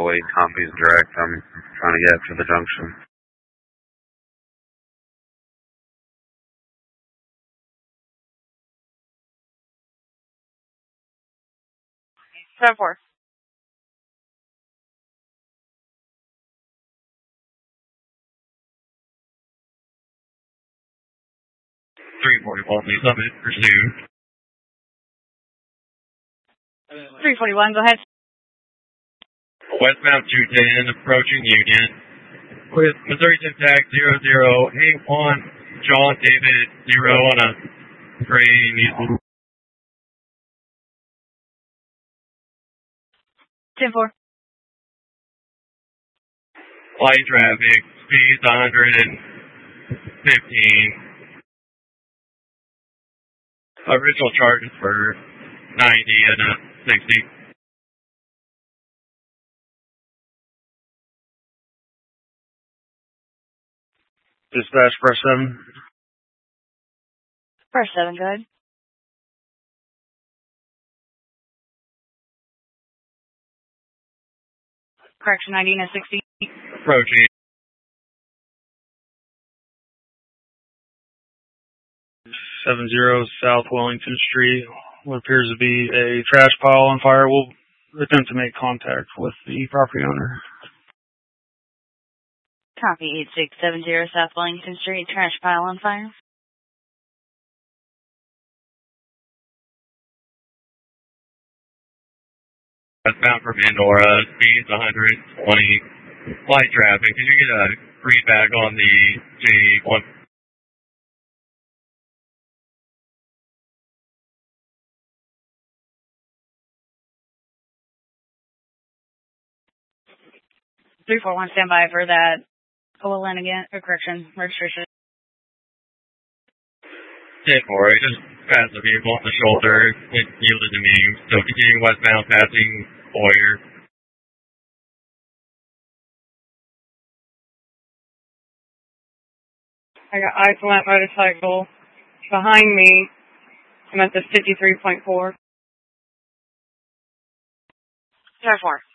await copies direct. I'm trying to get to the junction. Seven four. Summit, pursue. 341, go ahead. Westbound 210, approaching Union. With Missouri Syntax 0081, John David 0 on a train. 10-4. Light traffic, speed 115. Original charges for 90 and 60. Dispatch, press 7. Press 7, go ahead. Correction 90 and 60. Approaching. 70 South Wellington Street. What appears to be a trash pile on fire. We'll attempt to make contact with the property owner. Copy 8670 South Wellington Street, trash pile on fire. Westbound from Andorra, speeds 120. Light traffic. Did you get a feedback on the J1? Three four one, stand by for that OLN again, or correction, registration. 10-4, I just passed the vehicle on the shoulder. It yielded to me. So continuing westbound, passing Boyer. I got eyes on that motorcycle behind me. I'm at the 53.4. 4.